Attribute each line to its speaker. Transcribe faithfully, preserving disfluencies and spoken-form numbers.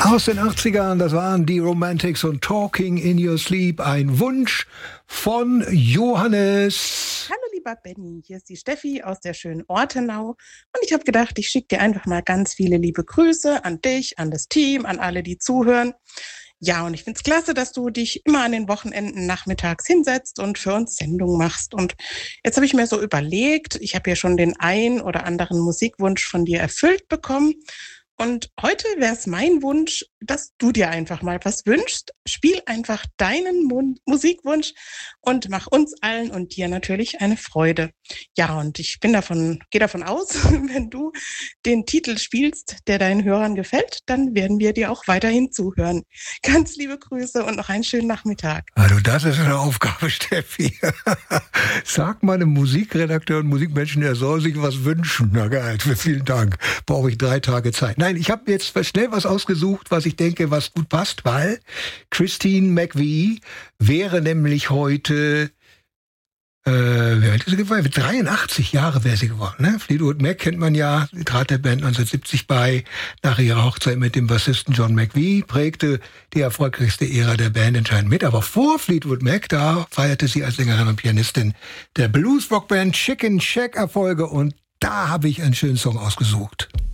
Speaker 1: Aus den achtzigern, das waren die Romantics und Talking in Your Sleep. Ein Wunsch von Johannes.
Speaker 2: Hallo lieber Benny, hier ist die Steffi aus der schönen Ortenau. Und ich habe gedacht, ich schicke dir einfach mal ganz viele liebe Grüße an dich, an das Team, an alle, die zuhören. Ja, und ich finde es klasse, dass du dich immer an den Wochenenden nachmittags hinsetzt und für uns Sendungen machst. Und jetzt habe ich mir so überlegt, ich habe ja schon den ein oder anderen Musikwunsch von dir erfüllt bekommen. Und heute wäre es mein Wunsch, dass du dir einfach mal was wünschst. Spiel einfach deinen Mun- Musikwunsch und mach uns allen und dir natürlich eine Freude. Ja, und ich bin davon, gehe davon aus, wenn du den Titel spielst, der deinen Hörern gefällt, dann werden wir dir auch weiterhin zuhören. Ganz liebe Grüße und noch einen schönen Nachmittag.
Speaker 1: Also das ist eine Aufgabe, Steffi. Sag mal einem Musikredakteur und Musikmenschen, der soll sich was wünschen. Na geil, vielen Dank. Brauche ich drei Tage Zeit. Nein, ich habe jetzt schnell was ausgesucht, was ich denke, was gut passt, weil Christine McVie wäre nämlich heute, äh, wie alt ist sie geworden? dreiundachtzig Jahre wäre sie geworden. Ne? Fleetwood Mac kennt man ja, sie trat der Band neunzehnhundertsiebzig bei, nach ihrer Hochzeit mit dem Bassisten John McVie, prägte die erfolgreichste Ära der Band anscheinend mit. Aber vor Fleetwood Mac, da feierte sie als Sängerin und Pianistin der Blues-Rock-Band Chicken Shack Erfolge und da habe ich einen schönen Song ausgesucht.